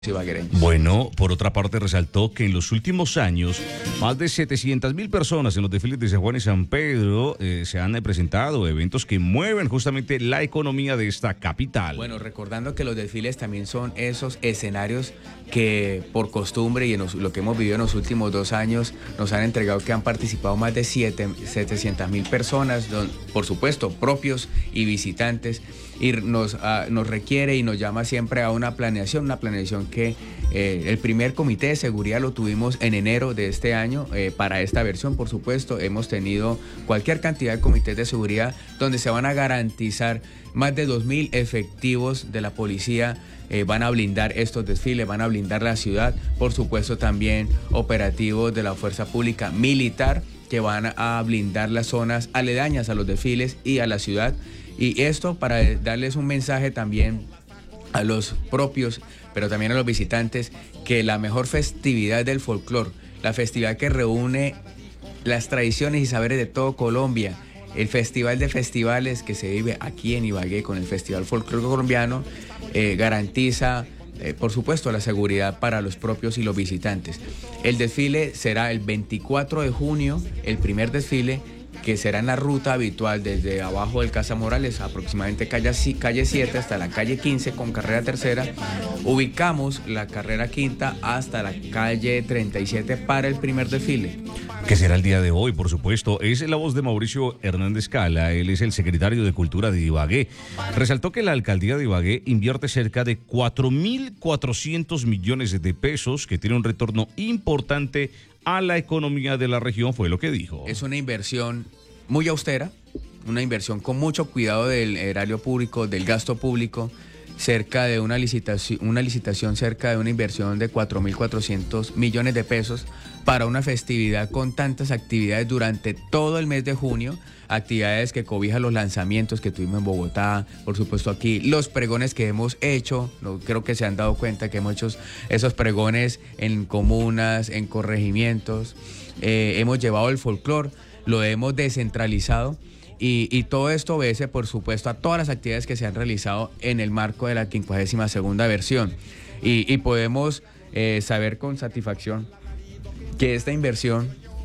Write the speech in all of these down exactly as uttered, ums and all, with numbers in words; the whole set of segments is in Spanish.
ibaguereños. Bueno, por otra parte resaltó que en los últimos años más de setecientas mil personas en los desfiles de San Juan y San Pedro eh, se han presentado eventos que mueven justamente la economía de esta capital. Bueno, recordando que los desfiles también son esos escenarios que por costumbre y en los, lo que hemos vivido en los últimos dos años nos han entregado que han participado más de setecientas mil personas, don, por supuesto propios y visitantes, y nos, uh, nos requiere y nos llama siempre a una planeación, una planeación que eh, el primer comité de seguridad lo tuvimos en enero de este año. Eh, para esta versión, por supuesto, hemos tenido cualquier cantidad de comités de seguridad donde se van a garantizar más de dos mil efectivos de la policía. Eh, van a blindar estos desfiles, van a blindar la ciudad, por supuesto también operativos de la Fuerza Pública Militar que van a blindar las zonas aledañas a los desfiles y a la ciudad. Y esto para darles un mensaje también a los propios, pero también a los visitantes, que la mejor festividad del folclore, la festividad que reúne las tradiciones y saberes de todo Colombia, el festival de festivales que se vive aquí en Ibagué con el Festival Folclore Colombiano, eh, garantiza, eh, por supuesto, la seguridad para los propios y los visitantes. El desfile será el veinticuatro de junio, el primer desfile, que será en la ruta habitual desde abajo del Casa Morales, aproximadamente calle siete hasta la calle quince con carrera tercera. Ubicamos la carrera quinta hasta la calle treinta y siete para el primer desfile. Que será el día de hoy, por supuesto. Es la voz de Mauricio Hernández Cala, él es el secretario de Cultura de Ibagué. Resaltó que la alcaldía de Ibagué invierte cerca de cuatro mil cuatrocientos millones de pesos, que tiene un retorno importante a la economía de la región, fue lo que dijo. Es una inversión muy austera, una inversión con mucho cuidado del erario público, del gasto público, cerca de una licitación, una licitación cerca de una inversión de cuatro mil cuatrocientos millones de pesos para una festividad con tantas actividades durante todo el mes de junio, actividades que cobijan los lanzamientos que tuvimos en Bogotá, por supuesto aquí, los pregones que hemos hecho, no, creo que se han dado cuenta que hemos hecho esos pregones en comunas, en corregimientos, eh, hemos llevado el folclore, lo hemos descentralizado. Y, y todo esto obedece, por supuesto, a todas las actividades que se han realizado en el marco de la quincuagésima segunda versión. Y, y podemos eh, saber con satisfacción que esta inversión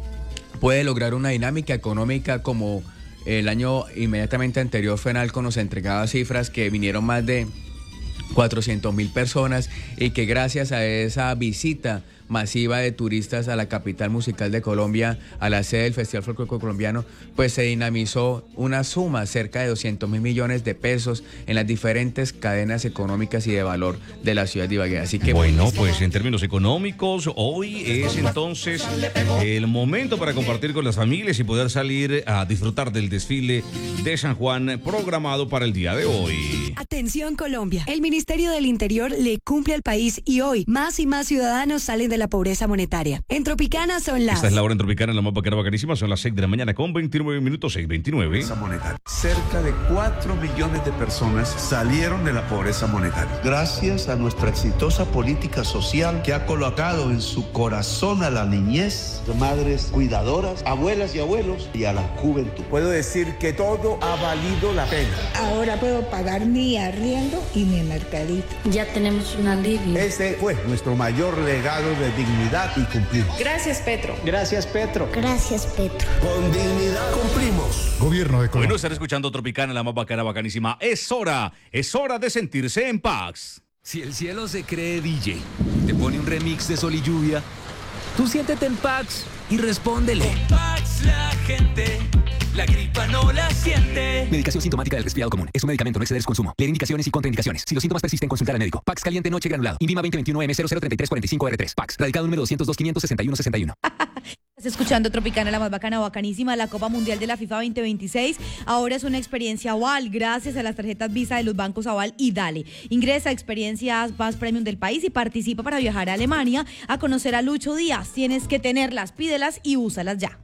puede lograr una dinámica económica como el año inmediatamente anterior. FENALCO nos entregaba cifras que vinieron más de cuatrocientas mil personas y que gracias a esa visita masiva de turistas a la capital musical de Colombia, a la sede del Festival Folclórico Colombiano, pues se dinamizó una suma cerca de doscientos mil millones de pesos en las diferentes cadenas económicas y de valor de la ciudad de Ibagué. Así que bueno, pues en términos económicos, hoy es entonces el momento para compartir con las familias y poder salir a disfrutar del desfile de San Juan programado para el día de hoy. Atención Colombia, el Ministerio del Interior le cumple al país y hoy más y más ciudadanos salen de la pobreza monetaria. En Tropicana son las... Esta es la hora en Tropicana, la más bacana, bacanísima, son las seis de la mañana con veintinueve minutos, seis veintinueve. Cerca de cuatro millones de personas salieron de la pobreza monetaria. Gracias a nuestra exitosa política social que ha colocado en su corazón a la niñez, madres cuidadoras, abuelas y abuelos y a la juventud. Puedo decir que todo ha valido la pena. Ahora puedo pagar mi arriendo y mi mercadito. Ya tenemos un alivio. Este fue nuestro mayor legado de dignidad y cumplimos. Gracias, Petro. Gracias, Petro. Gracias, Petro. Con dignidad cumplimos. Gobierno de Colombia. Bueno, estar escuchando Tropicana, la más bacana, bacanísima. Es hora, es hora de sentirse en paz. Si el cielo se cree D J, te pone un remix de Sol y Lluvia, tú siéntete en Pax y respóndele. Con Pax la gente, la gripa no la siente. Medicación sintomática del resfriado común. Es un medicamento, no exceder su consumo. Leer indicaciones y contraindicaciones. Si los síntomas persisten, consultar al médico. Pax caliente noche granulado. INVIMA veinte veintiuno M cero cero treinta y tres cuarenta y cinco R tres. Pax. Radicado número doscientos dos quinientos sesenta y uno sesenta y uno. Estás escuchando Tropicana, la más bacana, bacanísima, la Copa Mundial de la FIFA veinte veintiséis. Ahora es una experiencia Aval, gracias a las tarjetas Visa de los bancos Aval y Dale. Ingresa a Experiencias más Premium del país y participa para viajar a Alemania a conocer a Lucho Díaz. Tienes que tenerlas, pídelas y úsalas ya.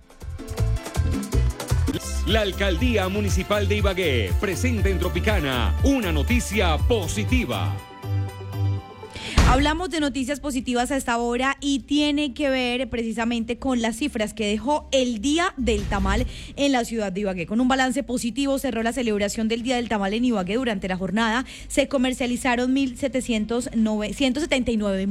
La Alcaldía Municipal de Ibagué presenta en Tropicana una noticia positiva. Hablamos de noticias positivas a esta hora y tiene que ver precisamente con las cifras que dejó el Día del Tamal en la ciudad de Ibagué. Con un balance positivo cerró la celebración del Día del Tamal en Ibagué. Durante la jornada se comercializaron mil setecientos setenta y nueve